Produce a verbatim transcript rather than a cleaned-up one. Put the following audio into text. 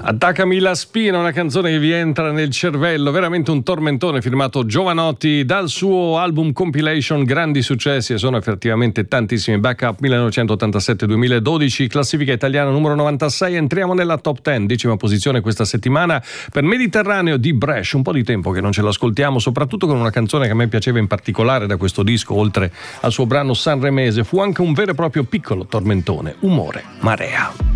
Attaccami la spina, una canzone che vi entra nel cervello, veramente un tormentone, firmato Jovanotti dal suo album compilation Grandi Successi, e sono effettivamente tantissimi. Backup millenovecentottantasette duemiladodici, classifica italiana numero novantasei. Entriamo nella top dieci, decima posizione questa settimana per Mediterraneo di Bresh. Un po' di tempo che non ce l'ascoltiamo, soprattutto con una canzone che a me piaceva in particolare da questo disco, oltre al suo brano sanremese. Fu anche un vero e proprio piccolo tormentone, Umore Marea.